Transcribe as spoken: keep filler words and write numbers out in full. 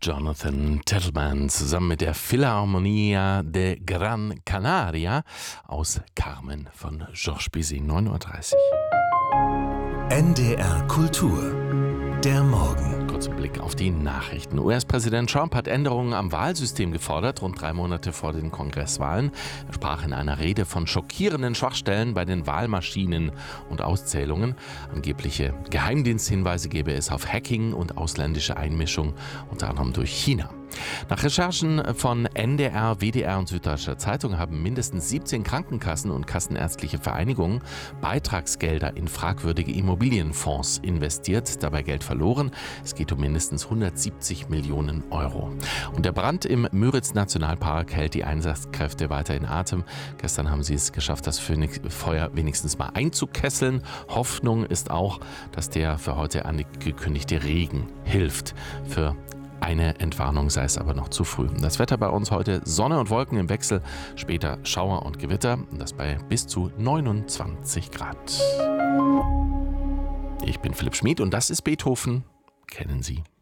Jonathan Titelman zusammen mit der Philharmonia de Gran Canaria aus Carmen von Georges Bizet, neun Uhr dreißig. N D R Kultur, der Morgen. Kurzer Blick auf die Nachrichten. U S-Präsident Trump hat Änderungen am Wahlsystem gefordert, rund drei Monate vor den Kongresswahlen. Er sprach in einer Rede von schockierenden Schwachstellen bei den Wahlmaschinen und Auszählungen. Angebliche Geheimdiensthinweise gebe es auf Hacking und ausländische Einmischung, unter anderem durch China. Nach Recherchen von N D R, W D R und Süddeutscher Zeitung haben mindestens siebzehn Krankenkassen und kassenärztliche Vereinigungen Beitragsgelder in fragwürdige Immobilienfonds investiert, dabei Geld verloren. Es geht um mindestens hundertsiebzig Millionen Euro. Und der Brand im Müritz-Nationalpark hält die Einsatzkräfte weiter in Atem. Gestern haben sie es geschafft, das Feuer wenigstens mal einzukesseln. Hoffnung ist auch, dass der für heute angekündigte Regen hilft. Für eine Entwarnung sei es aber noch zu früh. Das Wetter bei uns heute: Sonne und Wolken im Wechsel, später Schauer und Gewitter, und das bei bis zu neunundzwanzig Grad. Ich bin Philipp Schmid und das ist Beethoven. Kennen Sie?